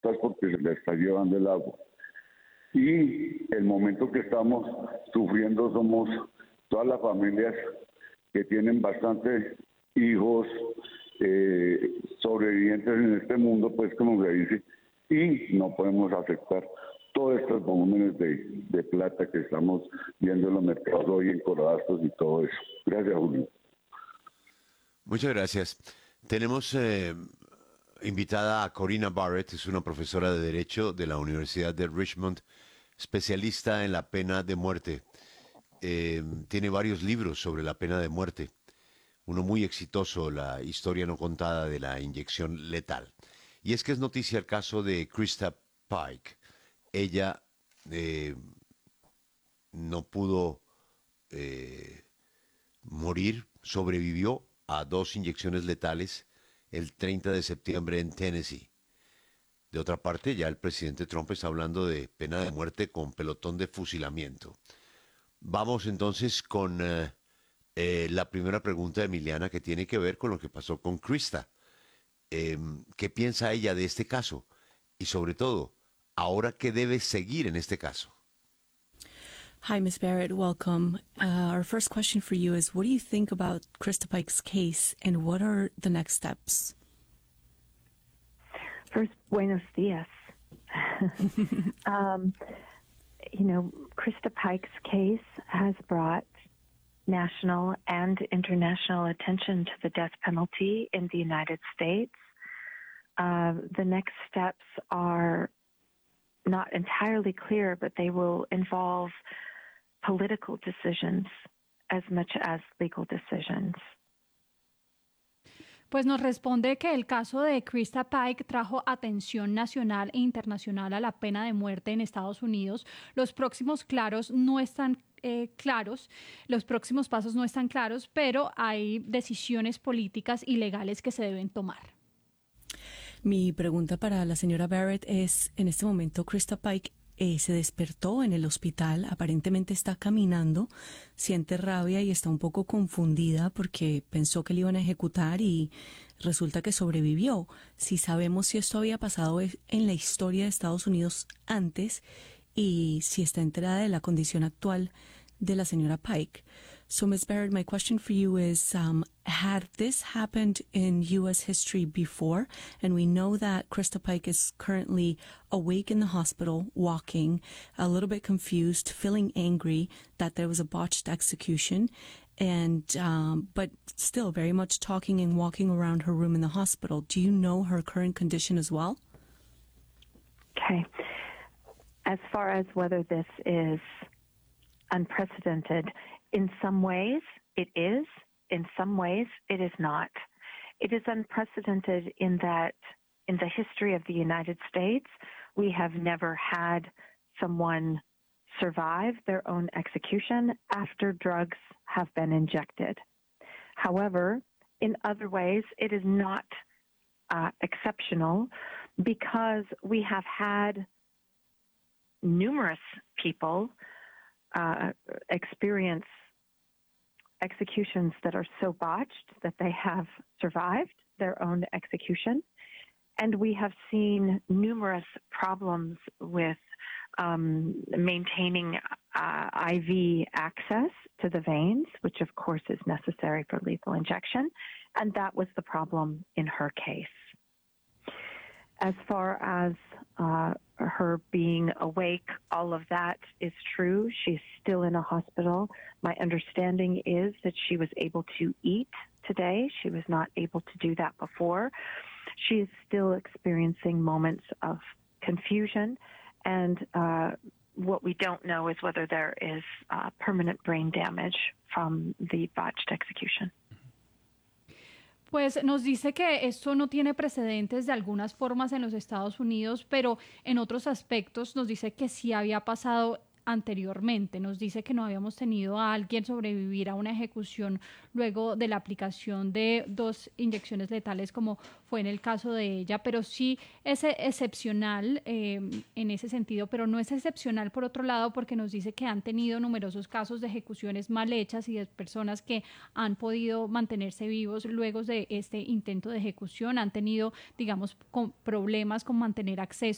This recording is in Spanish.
costas porque se la está llevando el agua. Y el momento que estamos sufriendo somos todas las familias que tienen bastante hijos sobrevivientes en este mundo, pues como se dice, y no podemos aceptar todos estos volúmenes de plata que estamos viendo en los mercados hoy en Corozastos y todo eso. Gracias, Julio. Muchas gracias. Tenemos invitada a Corina Barrett, es una profesora de Derecho de la Universidad de Richmond, especialista en la pena de muerte. Tiene varios libros sobre la pena de muerte. Uno muy exitoso, La historia no contada de la inyección letal. Y es que es noticia el caso de Krista Pike. Ella no pudo morir, sobrevivió a 2 inyecciones letales el 30 de septiembre en Tennessee. De otra parte, ya el presidente Trump está hablando de pena de muerte con pelotón de fusilamiento. Vamos entonces con la primera pregunta de Emiliana, que tiene que ver con lo que pasó con Krista. ¿Qué piensa ella de este caso? Y sobre todo, ¿ahora qué debe seguir en este caso? Hi, Ms. Barrett. Welcome. Our first question for you is, what do you think about Krista Pike's case, and what are the next steps? First, buenos dias. Krista Pike's case has brought national and international attention to the death penalty in the United States. The next steps are not entirely clear, but they will involve political decisions as much as legal decisions. Pues nos responde que el caso de Krista Pike trajo atención nacional e internacional a la pena de muerte en Estados Unidos. Los próximos los próximos pasos no están claros, pero hay decisiones políticas y legales que se deben tomar. Mi pregunta para la señora Barrett es, en este momento Krista Pike se despertó en el hospital, aparentemente está caminando, siente rabia y está un poco confundida porque pensó que le iban a ejecutar y resulta que sobrevivió. Si sabemos si esto había pasado en la historia de Estados Unidos antes y si está enterada de la condición actual de la señora Pike. So, Ms. Barrett, my question for you is, had this happened in U.S. history before? And we know that Krista Pike is currently awake in the hospital, walking, a little bit confused, feeling angry that there was a botched execution, and but still very much talking and walking around her room in the hospital. Do you know her current condition as well? Okay. As far as whether this is unprecedented, in some ways it is, in some ways it is not. It is unprecedented in that in the history of the United States, we have never had someone survive their own execution after drugs have been injected. However, in other ways, it is not exceptional because we have had numerous people experience executions that are so botched that they have survived their own execution. And we have seen numerous problems with maintaining IV access to the veins, which of course is necessary for lethal injection. And that was the problem in her case. As far as her being awake, all of that is true. She's still in a hospital. My understanding is that she was able to eat today. She was not able to do that before. She is still experiencing moments of confusion, and what we don't know is whether there is permanent brain damage from the botched execution. Pues nos dice que esto no tiene precedentes de algunas formas en los Estados Unidos, pero en otros aspectos nos dice que sí había pasado anteriormente. Nos dice que no habíamos tenido a alguien sobrevivir a una ejecución luego de la aplicación de 2 inyecciones letales como fue en el caso de ella, pero sí es excepcional en ese sentido, pero no es excepcional por otro lado porque nos dice que han tenido numerosos casos de ejecuciones mal hechas y de personas que han podido mantenerse vivos luego de este intento de ejecución, han tenido, digamos, problemas con mantener acceso